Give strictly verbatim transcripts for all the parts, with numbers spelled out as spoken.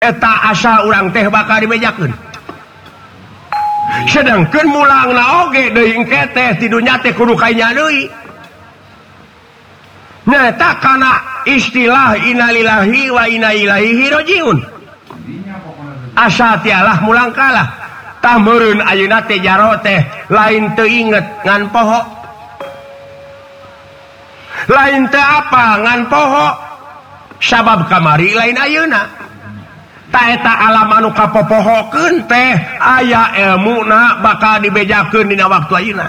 eta asa urang teh bakal dibejakeun sedangkeun mulangna oge deui engke teh ti dunya teh kudu kaya deui nya eta kana istilah innalillahi wa inna ilaihi rajiun asa tialah mulang kalah tah meureun ayeuna teh jaro teh lain teu inget ngan poho lain teh apa ngan poho sabab kamari lain ayeuna ta eta alam anu kapopohokeun teh aya ilmuna bakal dibejakeun dina waktu ayeuna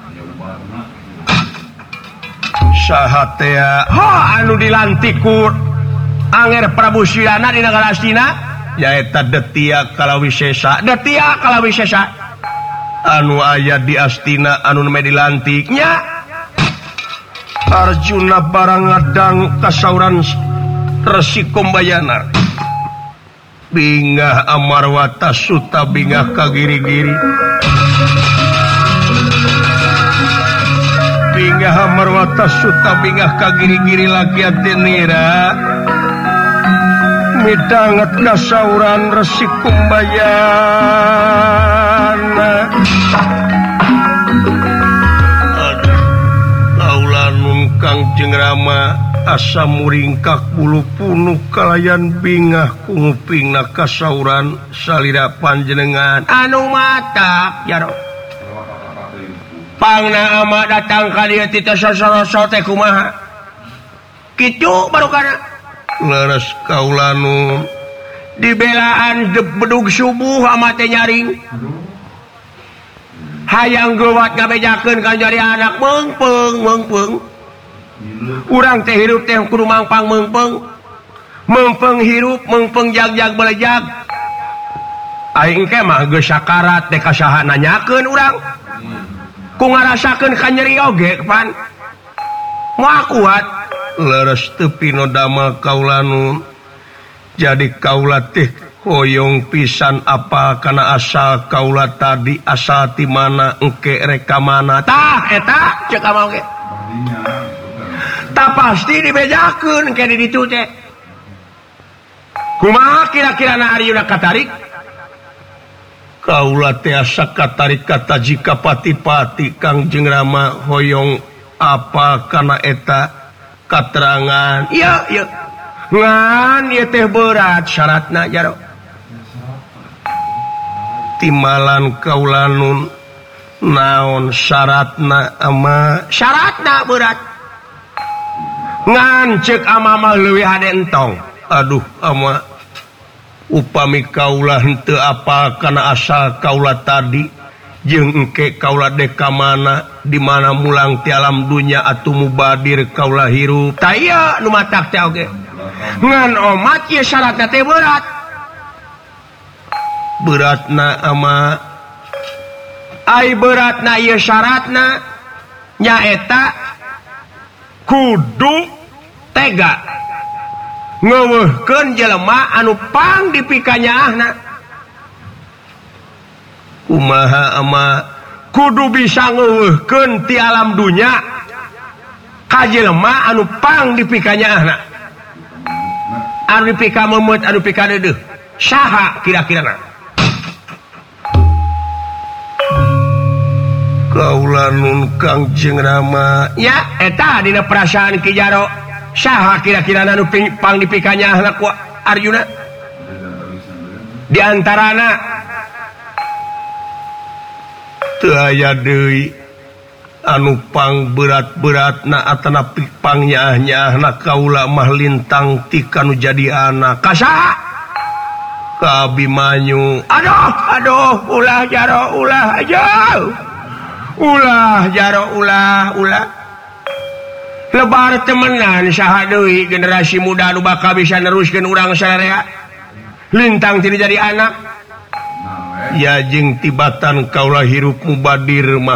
saha teh ho anu dilantik ku Anger Prabu Syirana dina Galastina yaeta Detia Kalawisesa Detia Kalawisesa anu aya di Astina anu me dilantiknya Arjuna barang ngadang kasauran Resi Kumbayana bingah Amarwata Suta bingah kagiri-giri bingah Amarwata Suta bingah kagiri-giri lagi atenira midanget kasauran Resi Kumbayana kaulanun Kangjeng Rama asa muringkak bulu punuh kalayan bingah kungupingna kasauran salira panjenengan anu mata jaro pangna ama datang ka dieu ti sosoroso teh kumaha kitu barokana leres kaulanu dibelaan bedug subuh ama teh nyaring hayang geuwat ngabejakeun ka jadi anak meungpeung meungpeung urang teh hirup teh kudu mangpang meungpeung meungpeung hirup meungpeung jag-jag belejag aing ke mah geus sakarat teh kasaha nanyakeun urang ku ngarasakeun ka nyeri oge pan moal kuat leres teu pino damel kaulanu jadi kaula teh hoyong pisan apa kana asal kaula tadi asal ti mana engke reka mana tah eta ceuk ama oge tak pasti dibejakeun ke di ditu teh kumaha kira-kirana ayeuna katarik kaula teh asa katarik kata jika pati-pati Kangjeng Rama hoyong apa kana eta katerangan iya iya ngan ieu teh berat syaratna jaro timalan kaulanun naon syaratna ama syaratna berat ngan ceuk ama mah leuwih hade entong aduh ama upami kaula henteu apa kana asal kaula tadi jeung engke kaula deka mana di mana mulang ti alam dunya atuh mubadir kaula hirup tah ieu nu matak teh oge ngan omat ieu syaratna teh berat beratna ama ai beratna ieu syaratna nyaeta kudu tega ngeuweuhkeun jelema anu pang dipikanyaahna kumaha ama kudu bisa ngeuweuhkeun ti alam dunya ka jelema anu pang dipikanyaahna anu dipika memet anu pika deudeuh saha kira-kirana kaulanun Kangjeng Rama ya eta dina perasaan Ki Jaro saha kira-kirana anu pang dipikanyaahna ku Arjuna di antarana teu aya deui anu pang berat-beratna atana pang nyaah-nyaahna kaula mah lintang ti kanu jadi anak kasaha ka Abimanyu aduh aduh ulah Jaro ulah aja ulah Jaro ulah ulah lebar temenan saha deui generasi muda anu bakal bisa neruskeun urang sararea lintang ti jadi anak ya jeung tibatan kaula hirup mubadir mah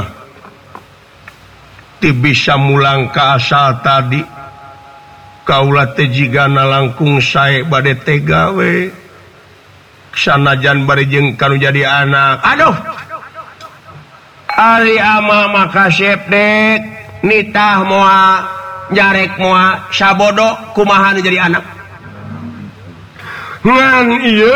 ti bisa mulang ka asal tadi kaula teh jigana langkung sae bade tega we sanajan bari jeung kanu jadi anak aduh ari ama makasep dek nitah moal jarek moal sabodo kumaha nu jadi anak ngan iya